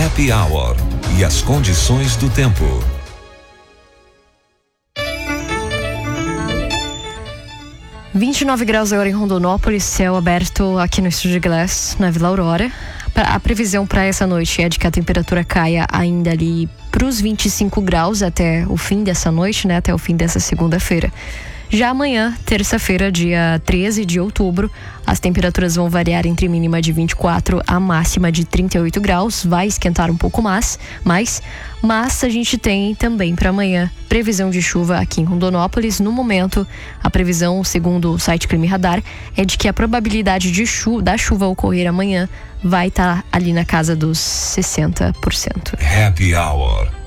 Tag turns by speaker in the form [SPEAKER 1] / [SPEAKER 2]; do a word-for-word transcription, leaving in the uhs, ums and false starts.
[SPEAKER 1] Happy Hour e as condições do tempo.
[SPEAKER 2] vinte e nove graus agora em Rondonópolis, céu aberto aqui no Estúdio Glass, na Vila Aurora. A previsão para essa noite é de que a temperatura caia ainda ali para os vinte e cinco graus até o fim dessa noite, né? Até o fim dessa segunda-feira. Já amanhã, terça-feira, dia treze de outubro, as temperaturas vão variar entre mínima de vinte e quatro a máxima de trinta e oito graus. Vai esquentar um pouco mais, mais mas a gente tem também para amanhã previsão de chuva aqui em Rondonópolis. No momento, a previsão, segundo o site Clima e Radar, é de que a probabilidade de chu- da chuva ocorrer amanhã vai estar ali na casa dos sessenta por cento.
[SPEAKER 1] Happy Hour.